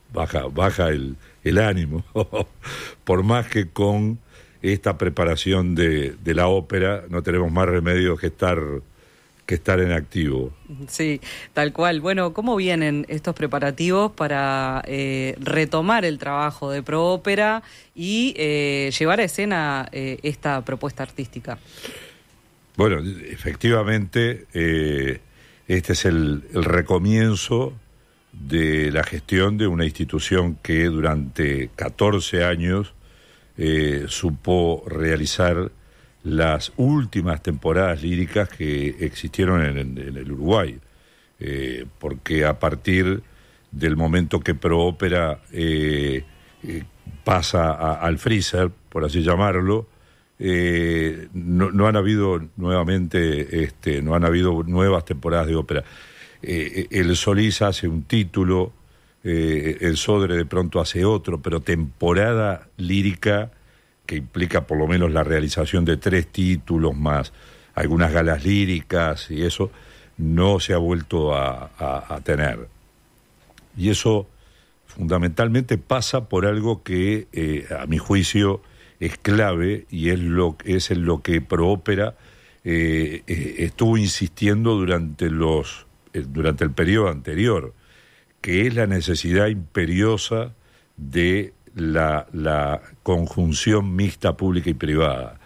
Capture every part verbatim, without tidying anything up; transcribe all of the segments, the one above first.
baja, baja el, el ánimo, por más que con esta preparación de, de la ópera no tenemos más remedio que estar, que estar en activo. Sí, tal cual. Bueno, ¿cómo vienen estos preparativos para eh, retomar el trabajo de Proópera y eh, llevar a escena eh, esta propuesta artística? Bueno, efectivamente, eh, este es el, el recomienzo de la gestión de una institución que durante catorce años eh, supo realizar las últimas temporadas líricas que existieron en, en, en el Uruguay, eh, porque a partir del momento que Proópera eh, eh, pasa a, al freezer, por así llamarlo, eh, no, no han habido nuevamente, este, no han habido nuevas temporadas de ópera. Eh, el Solís hace un título, eh, el Sodre de pronto hace otro, pero temporada lírica que implica por lo menos la realización de tres títulos más algunas galas líricas y eso, no se ha vuelto a, a, a tener. Y eso fundamentalmente pasa por algo que, eh, a mi juicio, es clave y es, lo, es en lo que Proópera eh, eh, estuvo insistiendo durante los durante el periodo anterior, que es la necesidad imperiosa de la, la conjunción mixta pública y privada.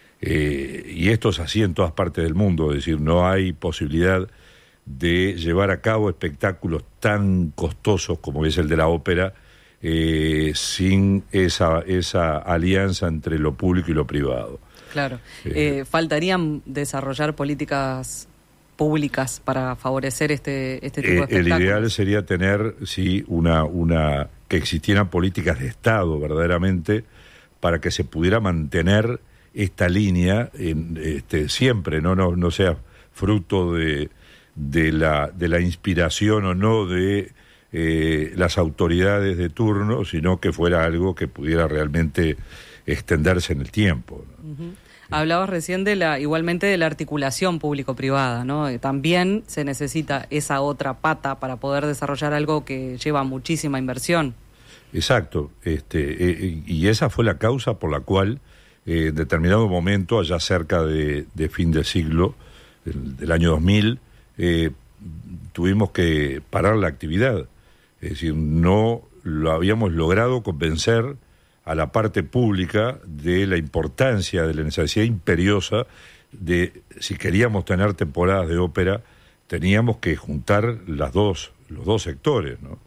Eh, y esto es así en todas partes del mundo, es decir, no hay posibilidad de llevar a cabo espectáculos tan costosos como es el de la ópera eh, sin esa, esa alianza entre lo público y lo privado. Claro. Eh, eh, ¿Faltarían desarrollar políticas públicas para favorecer este, este tipo eh, de espectáculos? El ideal sería tener, sí, una, una que existieran políticas de Estado verdaderamente para que se pudiera mantener esta línea en, este, siempre, no, no, no sea fruto de, de, la, de la inspiración o no de eh, las autoridades de turno, sino que fuera algo que pudiera realmente extenderse en el tiempo, ¿no? Uh-huh. Hablabas recién de la, igualmente de la articulación público-privada, ¿no? También se necesita esa otra pata para poder desarrollar algo que lleva muchísima inversión. Exacto, este, eh, y esa fue la causa por la cual eh, en determinado momento, allá cerca de, de fin del siglo, del, del año dos mil, eh, tuvimos que parar la actividad. Es decir, no lo habíamos logrado convencer a la parte pública de la importancia, de la necesidad imperiosa de, si queríamos tener temporadas de ópera, teníamos que juntar las dos, los dos sectores, ¿no?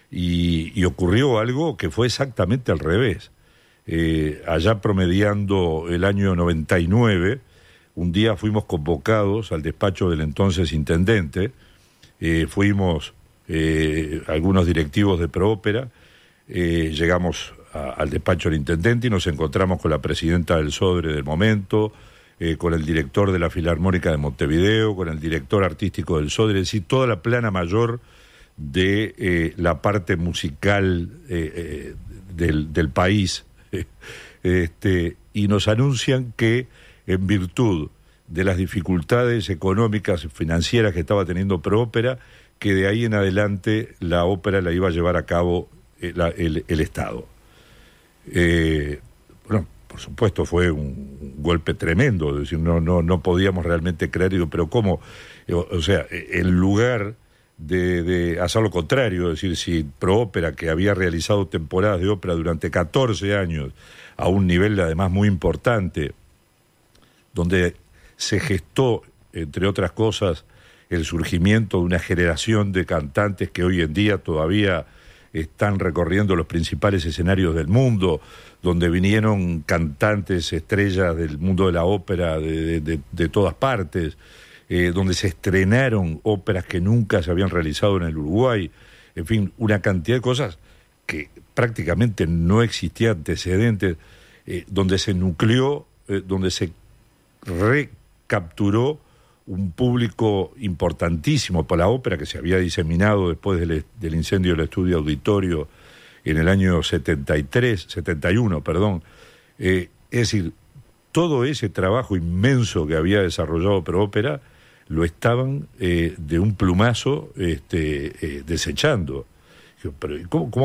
Y, y ocurrió algo que fue exactamente al revés. Eh, allá promediando el año noventa y nueve, un día fuimos convocados al despacho del entonces intendente, eh, fuimos eh, algunos directivos de Proópera, eh, llegamos a, al despacho del intendente y nos encontramos con la presidenta del Sodre del momento, eh, con el director de la Filarmónica de Montevideo, con el director artístico del Sodre, es decir, toda la plana mayor de eh, la parte musical eh, eh, del, del país, este, y nos anuncian que en virtud de las dificultades económicas y financieras que estaba teniendo Proópera, que de ahí en adelante la ópera la iba a llevar a cabo el, el, el Estado. Eh, bueno, por supuesto fue un golpe tremendo, es decir, no, no, no podíamos realmente creer, digo, pero ¿cómo? O, o sea, en lugar de, de hacer lo contrario, es decir, si Proópera, que había realizado temporadas de ópera durante catorce años, a un nivel además muy importante, donde se gestó, entre otras cosas, el surgimiento de una generación de cantantes que hoy en día todavía están recorriendo los principales escenarios del mundo, donde vinieron cantantes, estrellas del mundo de la ópera de, de, de todas partes, eh, donde se estrenaron óperas que nunca se habían realizado en el Uruguay, en fin, una cantidad de cosas que prácticamente no existía antecedentes, eh, donde se nucleó, eh, donde se recapturó un público importantísimo para la ópera que se había diseminado después del, del incendio del estudio auditorio en el año setenta y tres, setenta y uno, perdón. Eh, es decir, todo ese trabajo inmenso que había desarrollado Proópera lo estaban eh, de un plumazo este, eh, desechando. Pero ¿cómo, cómo